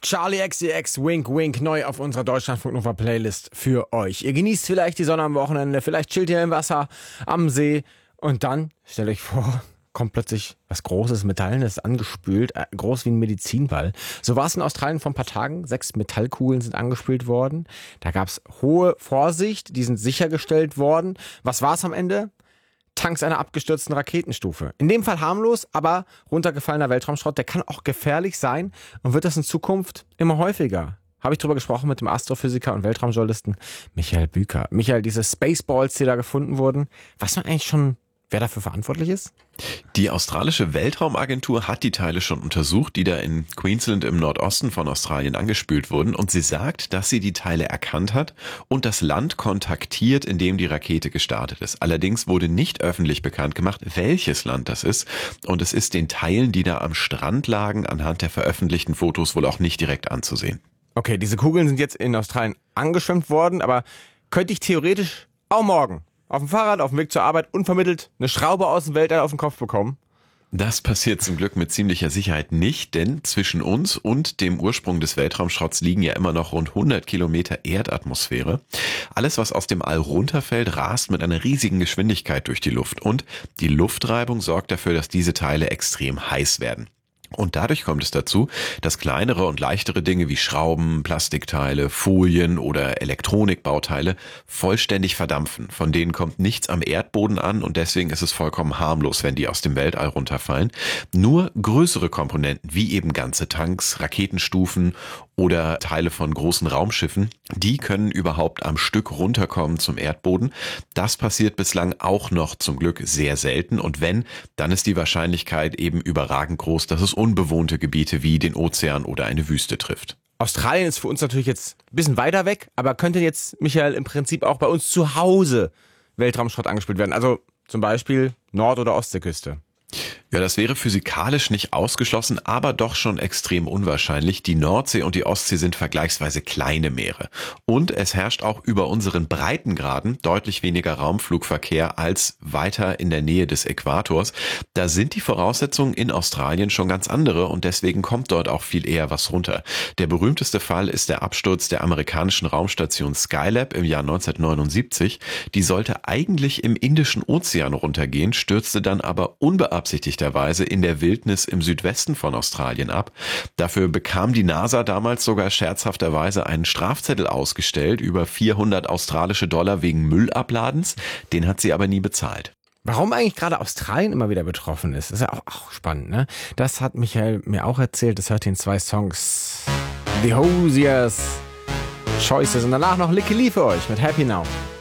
Charlie XCX, Wink Wink, neu auf unserer Deutschlandfunk Nova Playlist für euch. Ihr genießt vielleicht die Sonne am Wochenende, vielleicht chillt ihr im Wasser, am See und dann, stellt euch vor, kommt plötzlich was Großes, Metallenes angespült, groß wie ein Medizinball. So war es in Australien vor ein paar Tagen. 6 Metallkugeln sind angespült worden. Da gab es hohe Vorsicht, die sind sichergestellt worden. Was war es am Ende? Tanks einer abgestürzten Raketenstufe. In dem Fall harmlos, aber runtergefallener Weltraumschrott, der kann auch gefährlich sein und wird das in Zukunft immer häufiger. Habe ich drüber gesprochen mit dem Astrophysiker und Weltraumjournalisten Michael Büker. Michael, diese Spaceballs, die da gefunden wurden, weiß man eigentlich schon, wer dafür verantwortlich ist? Die australische Weltraumagentur hat die Teile schon untersucht, die da in Queensland im Nordosten von Australien angespült wurden. Und sie sagt, dass sie die Teile erkannt hat und das Land kontaktiert, in dem die Rakete gestartet ist. Allerdings wurde nicht öffentlich bekannt gemacht, welches Land das ist. Und es ist den Teilen, die da am Strand lagen, anhand der veröffentlichten Fotos wohl auch nicht direkt anzusehen. Okay, diese Kugeln sind jetzt in Australien angeschwemmt worden, aber könnte ich theoretisch auch morgen auf dem Fahrrad, auf dem Weg zur Arbeit, unvermittelt eine Schraube aus dem Weltall auf den Kopf bekommen? Das passiert zum Glück mit ziemlicher Sicherheit nicht, denn zwischen uns und dem Ursprung des Weltraumschrotts liegen ja immer noch rund 100 Kilometer Erdatmosphäre. Alles, was aus dem All runterfällt, rast mit einer riesigen Geschwindigkeit durch die Luft und die Luftreibung sorgt dafür, dass diese Teile extrem heiß werden. Und dadurch kommt es dazu, dass kleinere und leichtere Dinge wie Schrauben, Plastikteile, Folien oder Elektronikbauteile vollständig verdampfen. Von denen kommt nichts am Erdboden an und deswegen ist es vollkommen harmlos, wenn die aus dem Weltall runterfallen. Nur größere Komponenten, wie eben ganze Tanks, Raketenstufen oder Teile von großen Raumschiffen, die können überhaupt am Stück runterkommen zum Erdboden. Das passiert bislang auch noch zum Glück sehr selten und wenn, dann ist die Wahrscheinlichkeit eben überragend groß, dass es unbewohnte Gebiete wie den Ozean oder eine Wüste trifft. Australien ist für uns natürlich jetzt ein bisschen weiter weg, aber könnte jetzt, Michael, im Prinzip auch bei uns zu Hause Weltraumschrott angespült werden? Also zum Beispiel Nord- oder Ostseeküste. Ja, das wäre physikalisch nicht ausgeschlossen, aber doch schon extrem unwahrscheinlich. Die Nordsee und die Ostsee sind vergleichsweise kleine Meere. Und es herrscht auch über unseren Breitengraden deutlich weniger Raumflugverkehr als weiter in der Nähe des Äquators. Da sind die Voraussetzungen in Australien schon ganz andere und deswegen kommt dort auch viel eher was runter. Der berühmteste Fall ist der Absturz der amerikanischen Raumstation Skylab im Jahr 1979. Die sollte eigentlich im Indischen Ozean runtergehen, stürzte dann aber unbeabsichtigterweise in der Wildnis im Südwesten von Australien ab. Dafür bekam die NASA damals sogar scherzhafterweise einen Strafzettel ausgestellt über 400 australische Dollar wegen Müllabladens. Den hat sie aber nie bezahlt. Warum eigentlich gerade Australien immer wieder betroffen ist, ist ja auch spannend, ne? Das hat Michael mir auch erzählt. Das hört ihr in 2 Songs. The Hosiers, Choices und danach noch Licky Lee für euch mit Happy Now.